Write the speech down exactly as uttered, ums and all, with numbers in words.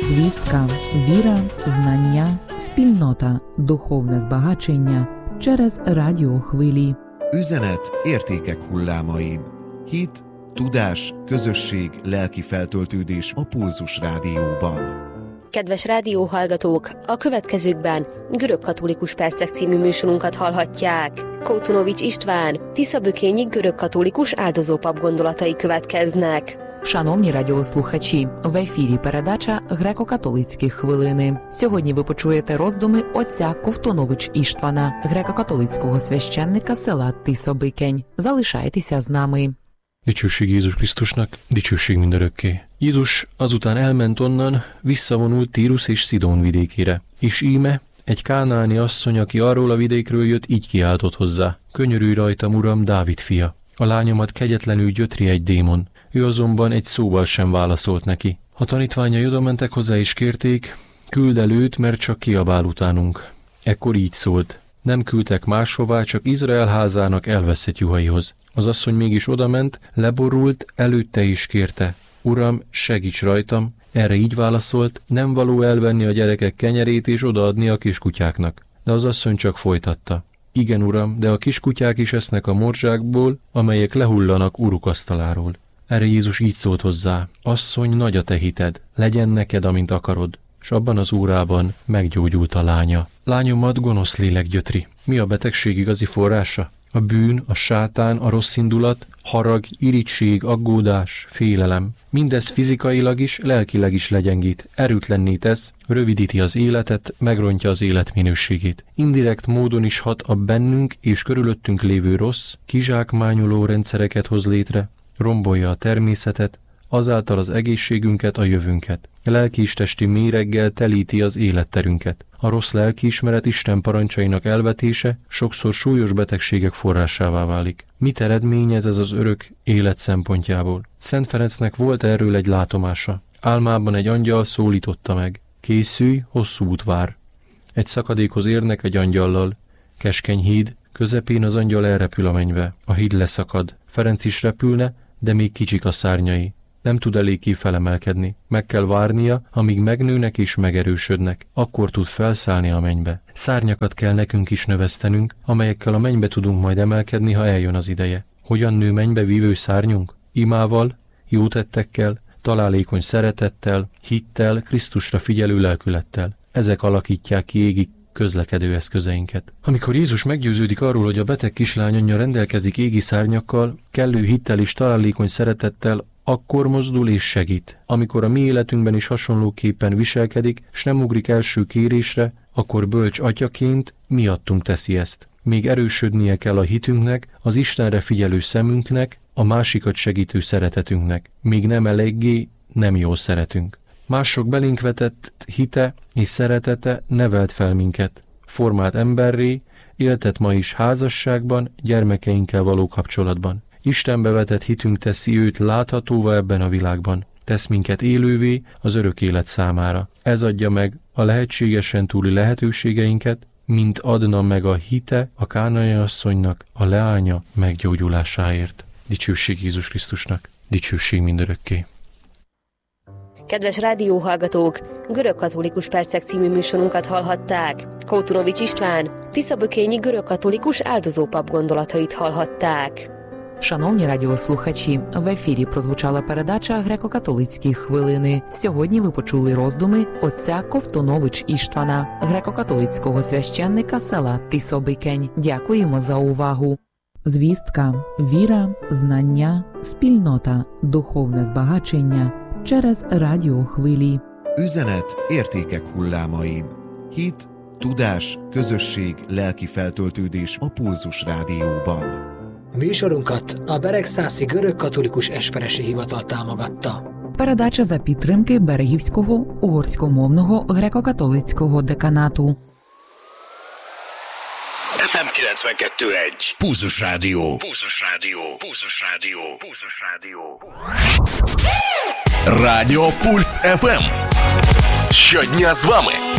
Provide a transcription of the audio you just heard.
Звістка, віра, знання, спільнота, духовне збагачення через радіохвилі. Üzenet értékek hullámain. Hit, tudás, közösség, lelki feltöltődés a Pulzus Rádióban. Kedves rádióhallgatók, a következőkben Görögkatolikus Percek című műsorunkat hallhatják. Koutunovics István, Tiszabökényi görögkatolikus áldozópap gondolatai következnek. Шановні радіослухачі, в ефірі передача «Греко-католицькі хвилини». Сьогодні ви почуєте роздуми отця Ковтунович Istvana, греко-католицького священника села Tiszabökény. Залишайтеся з нами. Dicsőség Jézus Krisztusnak, dicsőség mindörökké. Jézus azután elment onnan, visszavonult Tírus és Szidón vidékére. És íme, egy kánaáni asszony, aki arról a vidékről jött, így kiáltott hozzá. Könyörülj rajtam, Uram, Dávid fia. A lányomat kegyetlenül gyötri egy démon. Ő azonban egy szóval sem válaszolt neki. A tanítványai odamentek hozzá és kérték, küld el őt, mert csak kiabál utánunk. Ekkor így szólt. Nem küldtek máshová, csak Izrael házának elveszett juhaihoz. Az asszony mégis odament, leborult, előtte is kérte. Uram, segíts rajtam! Erre így válaszolt, nem való elvenni a gyerekek kenyerét és odaadni a kiskutyáknak. De az asszony csak folytatta. Igen, Uram, de a kiskutyák is esznek a morzsákból, amelyek lehullanak uruk asztaláról. Erre Jézus így szólt hozzá. Asszony, nagy a te hited, legyen neked, amint akarod. S abban az órában meggyógyult a lánya. Lányomat gonosz lélek gyötri. Mi a betegség igazi forrása? A bűn, a sátán, a rossz indulat, harag, irigység, aggódás, félelem. Mindez fizikailag is, lelkileg is legyengít, erőtlenné tesz, rövidíti az életet, megrontja az élet minőségét. Indirekt módon is hat a bennünk és körülöttünk lévő rossz, kizsákmányoló rendszereket hoz létre, rombolja a természetet, azáltal az egészségünket, a jövőnket. Lelki és testi méreggel telíti az életterünket. A rossz lelkiismeret Isten parancsainak elvetése sokszor súlyos betegségek forrásává válik. Mit eredményez ez az örök élet szempontjából? Szent Ferencnek volt erről egy látomása. Álmában egy angyal szólította meg. Készülj, hosszú út vár. Egy szakadékhoz érnek egy angyallal. Keskeny híd, közepén az angyal elrepül a mennybe. A híd leszakad. Ferenc is repülne, de még kicsik a szárnyai. Nem tud eléggé felemelkedni. Meg kell várnia, amíg megnőnek és megerősödnek. Akkor tud felszállni a mennybe. Szárnyakat kell nekünk is növesztenünk, amelyekkel a mennybe tudunk majd emelkedni, ha eljön az ideje. Hogyan nő mennybe vívő szárnyunk? Imával, jó tettekkel, találékony szeretettel, hittel, Krisztusra figyelő lelkülettel. Ezek alakítják ki égi közlekedő eszközeinket. Amikor Jézus meggyőződik arról, hogy a beteg kislány anyja rendelkezik égi szárnyakkal, kellő hittel és találékony szeretettel, akkor mozdul és segít. Amikor a mi életünkben is hasonlóképpen viselkedik, s nem ugrik első kérésre, akkor bölcs atyaként miattunk teszi ezt. Még erősödnie kell a hitünknek, az Istenre figyelő szemünknek, a másikat segítő szeretetünknek. Még nem eléggé, nem jól szeretünk. Mások belénk vetett hite és szeretete nevelt fel minket. Formált emberré, éltet ma is házasságban, gyermekeinkkel való kapcsolatban. Istenbe vetett hitünk teszi őt láthatóvá ebben a világban. Tesz minket élővé az örök élet számára. Ez adja meg a lehetségesen túli lehetőségeinket, mint adna meg a hite a kánaáni asszonynak a leánya meggyógyulásáért. Dicsőség Jézus Krisztusnak, dicsőség mindörökké. Kedves rádióhallgatók, Görögkatolikus Percek című műsorunkat hallhatták. Koutunovics István, Tiszabökényi görögkatolikus áldozópap gondolatait hallhatták. Шановні радіослухачі, в ефірі прозвучала передача «Греко-католицькі хвилини». Сьогодні ви почули роздуми отця Ковтунович Istvana, греко-католицького священника села Tiszabökény. Дякуємо за увагу. Звістка, віра, знання, спільнота, духовне збагачення через радіохвилі. Üzenet értékek hullámain. Hit, tudás, közösség, lelki feltöltődés a Pulzus Rádióban. Műsorunkat a Beregszászi Görögkatolikus Esperesi Hivatal támogatta. Передача за підтримки Берегівського угорськомовного греко-католицького деканату. еф ем kilencvenkettő egy. Pulzus Rádió. Pulzus Rádió. Pulzus Rádió. Pulzus Rádió. Радіо Пульс еф ем. Щодня з вами